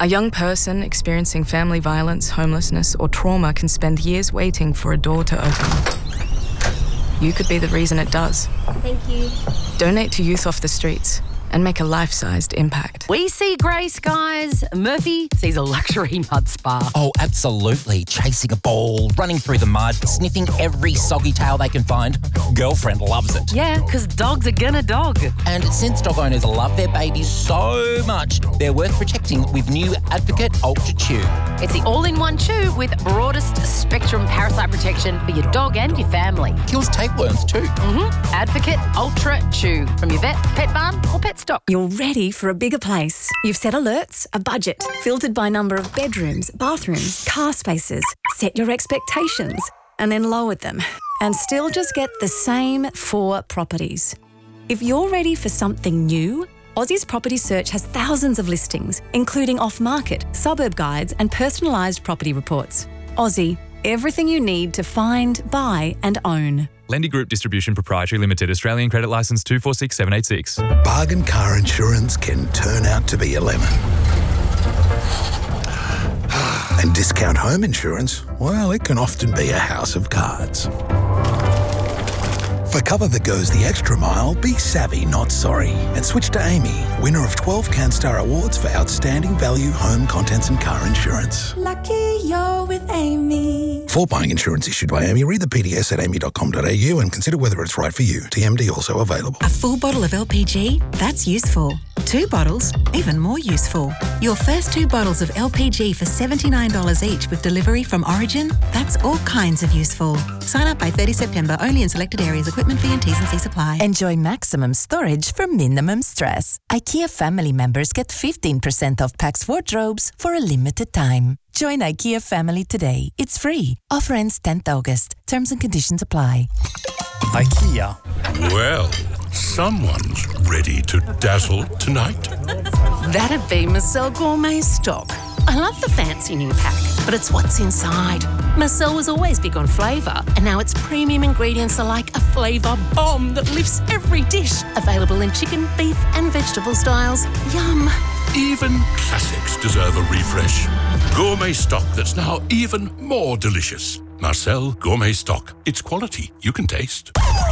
A young person experiencing family violence, homelessness, or trauma can spend years waiting for a door to open. You could be the reason it does. Thank you. Donate to Youth Off the Streets and make a life-sized impact. We see grey skies. Murphy sees a luxury mud spa. Oh, absolutely. Chasing a ball, running through the mud, sniffing every soggy tail they can find. Girlfriend loves it. Yeah, because dogs are gonna dog. And since dog owners love their babies so much, they're worth protecting with new Advocate Ultra Chew. It's the all-in-one chew with broadest spectrum parasite protection for your dog and your family. Kills tapeworms too. Advocate Ultra Chew from your vet, pet barn or pet stock. You're ready for a bigger place. You've set alerts, a budget, filtered by number of bedrooms, bathrooms, car spaces, set your expectations, and then lowered them, and still just get the same 4 properties. If you're ready for something new, Aussie's Property Search has thousands of listings, including off-market, suburb guides, and personalised property reports. Aussie, everything you need to find, buy, and own. Lendy Group Distribution Proprietary Limited, Australian Credit Licence 246786. Bargain car insurance can turn out to be a lemon. And discount home insurance, well, it can often be a house of cards. For cover that goes the extra mile, be savvy, not sorry. And switch to Amy, winner of 12 CanStar Awards for outstanding value home contents and car insurance. Lucky you're with Amy. For buying insurance issued by Amy, read the PDS at amy.com.au and consider whether it's right for you. TMD also available. A full bottle of LPG? That's useful. 2 bottles? Even more useful. Your first 2 bottles of LPG for $79 each with delivery from Origin? That's all kinds of useful. Sign up by 30 September only in selected areas. Equipment fee and T's and C's apply. Enjoy maximum storage for minimum stress. IKEA family members get 15% off Pax wardrobes for a limited time. Join IKEA family today. It's free. Offer ends 10th August. Terms and conditions apply. IKEA. Well, someone's ready to dazzle tonight. That'd be Marcel Gourmet Stock. I love the fancy new pack, but it's what's inside. Marcel was always big on flavour, and now its premium ingredients are like a flavour bomb that lifts every dish. Available in chicken, beef and vegetable styles. Yum. Even classics deserve a refresh. Gourmet stock that's now even more delicious. Marcel Gourmet Stock. It's quality you can taste.